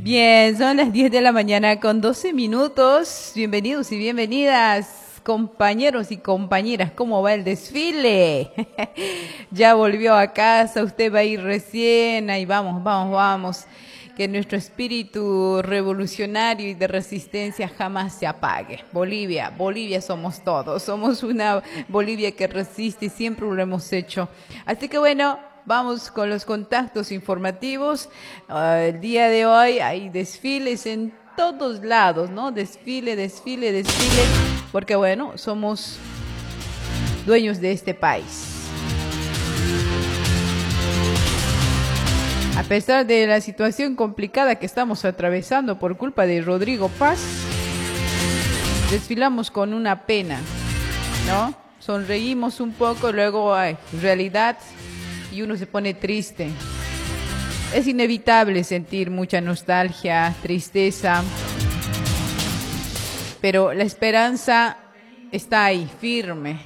Bien, son las 10 de la mañana con 12 minutos. Bienvenidos y bienvenidas, compañeros y compañeras. ¿Cómo va el desfile? Ya volvió a casa, usted va a ir recién. Ahí vamos, vamos, vamos. Que nuestro espíritu revolucionario y de resistencia jamás se apague. Bolivia, Bolivia somos todos. Somos una Bolivia que resiste y siempre lo hemos hecho. Así que bueno, vamos con los contactos informativos. El día de hoy hay desfiles en todos lados, ¿no? Desfile, desfile, desfile. Porque bueno, somos dueños de este país. A pesar de la situación complicada que estamos atravesando por culpa de Rodrigo Paz, desfilamos con una pena, ¿no? Sonreímos un poco, luego hay realidad y uno se pone triste. Es inevitable sentir mucha nostalgia, tristeza, pero la esperanza está ahí, firme.